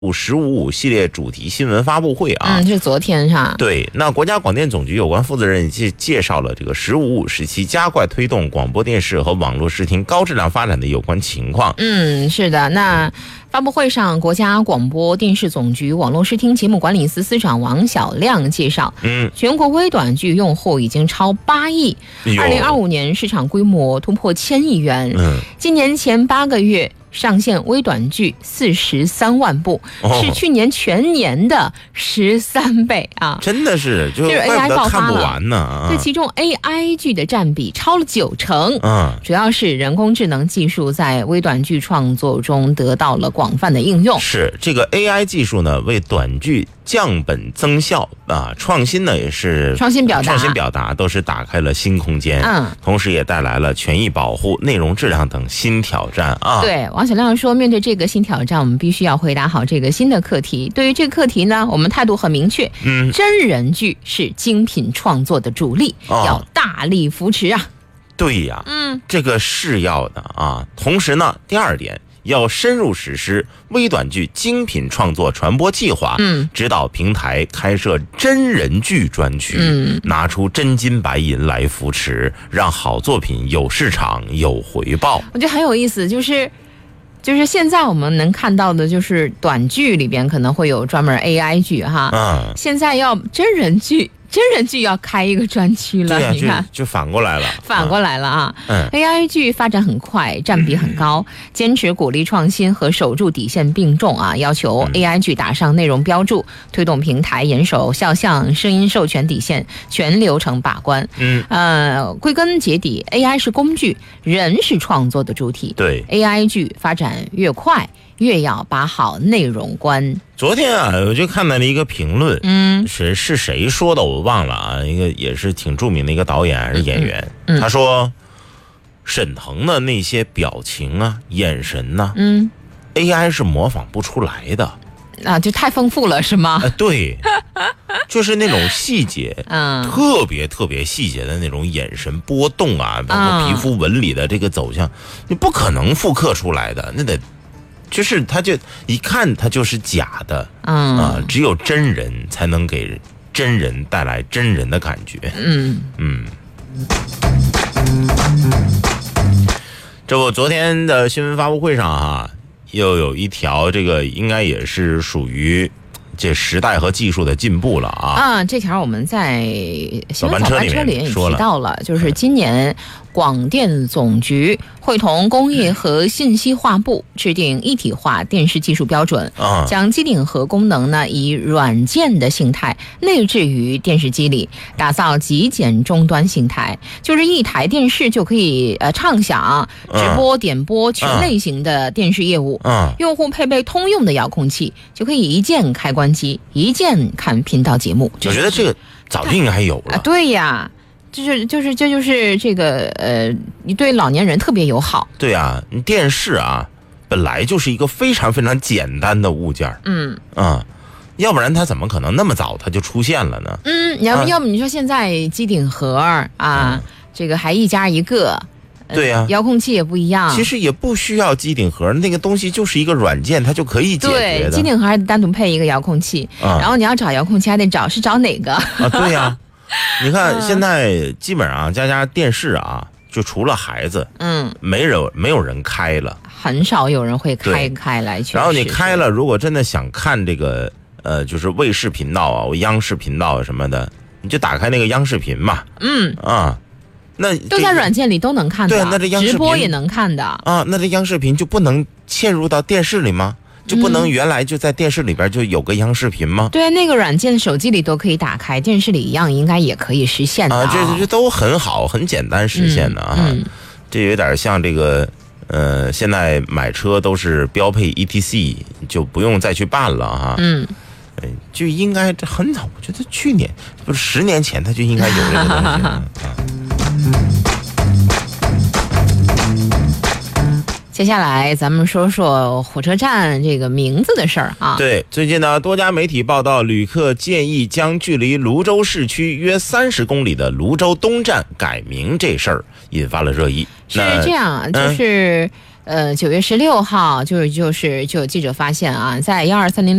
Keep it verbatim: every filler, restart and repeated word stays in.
十五五系列主题新闻发布会啊， 嗯，是昨天哈。 对，那国家广电总局有关负责人介介绍了这个“十五五”时期加快推动广播电视和网络视听高质量发展的有关情况。 嗯，是的。那发布会上，国家广播电视总局网络视听节目管理司司长王晓亮介绍， 嗯， 全国微短剧用户已经超八亿，二零二五年市场规模突破千亿元。 嗯， 今年前八个月上线微短剧四十三万部， 哦、 是去年全年的十三倍啊！ 真的是，就怪不得看不完呢。 这其中 A I 剧的占比超了九成， 嗯， 主要是人工智能技术在微短剧创作中得到了广泛的应用。 是这个 A I 技术呢，为短剧降本增效啊，创新呢也是创新表达， 创新表达都是打开了新空间， 嗯， 同时也带来了权益保护、内容质量等新挑战啊。 对，王晓亮说，面对这个新挑战，我们必须要回答好这个新的课题。对于这个课题呢，我们态度很明确， 嗯， 真人剧是精品创作的主力， 哦、 要大力扶持啊。 对呀， 嗯， 这个是要的啊。同时呢，第二点，要深入实施微短剧精品创作传播计划， 嗯， 指导平台开设真人剧专区， 嗯， 拿出真金白银来扶持，让好作品有市场有回报。 我觉得很有意思，就是就是现在我们能看到的，就是短剧里边可能会有专门 A I 剧哈， 嗯， 现在要真人剧。真人剧要开一个专区了， 啊、 你看， 就, 就反过来了， 反过来了啊！ 嗯 ，A I 剧发展很快，占比很高，嗯、坚持鼓励创新和守住底线并重啊，要求 A I 剧打上内容标注，推动平台严守肖像、声音授权底线，全流程把关。 嗯， 呃，归根结底 ，A I 是工具，人是创作的主体。 对 ，A I 剧发展越快，越要把好内容关。 昨天啊，我就看到了一个评论， 嗯， 是是谁说的我忘了啊，一个也是挺著名的一个导演还是演员， 嗯嗯、 他说沈腾的那些表情啊、眼神呐、啊， 嗯 ，A I 是模仿不出来的啊，就太丰富了是吗？ 呃、对，就是那种细节， 嗯， 特别特别细节的那种眼神波动啊，包括皮肤纹理的这个走向，嗯、你不可能复刻出来的，那得。就是他就一看他就是假的， 嗯啊，只有真人才能给真人带来真人的感觉， 嗯嗯。这不，昨天的新闻发布会上啊，又有一条，这个应该也是属于这时代和技术的进步了啊。 啊，这条我们在新闻早班车里也提到了，就是今年广电总局会同工业和信息化部制定一体化电视技术标准， 啊、 将机顶盒功能呢以软件的形态内置于电视机里，打造极简终端形态，就是一台电视就可以呃畅享直播、点播全类型的电视业务。 嗯， 用户配备通用的遥控器，就可以一键开关机，一键看频道节目。 我觉得这个早就应该有了。 啊，对呀。就是就是这就是这个呃，你对老年人特别友好。 对啊，电视啊，本来就是一个非常非常简单的物件。 嗯啊，要不然它怎么可能那么早它就出现了呢？ 嗯，要不、啊、要不你说现在机顶盒啊，嗯、这个还一家一个。 对呀、啊， 遥控器也不一样。 其实也不需要机顶盒，那个东西就是一个软件，它就可以解决的。 对，机顶盒还得单独配一个遥控器， 啊、 然后你要找遥控器还得找是找哪个啊？对呀、啊。你看，现在基本上家家电视啊，就除了孩子， 嗯， 没人没有人开了， 很少有人会开开来去。 然后你开了，如果真的想看这个呃，就是卫视频道啊、央视频道什么的，你就打开那个央视频嘛， 嗯啊，那都在软件里都能看的， 对，那这央视频直播也能看的啊，那这央视频就不能嵌入到电视里吗？就不能原来就在电视里边就有个央视频吗？ 嗯、对，那个软件手机里都可以打开，电视里一样应该也可以实现的、哦、 啊，这这都很好，很简单实现的啊。 嗯嗯、 这有点像这个呃，现在买车都是标配 E T C， 就不用再去办了哈。 嗯， 就应该这很早，我觉得去年不是十年前他就应该有这个东西了啊。 接下来咱们说说火车站这个名字的事儿啊。 对，最近呢，多家媒体报道，旅客建议将距离泸州市区约三十公里的泸州东站改名这事儿，引发了热议。 是这样，就是、 呃九月十六号，就是就是就有记者发现啊，在幺二三零。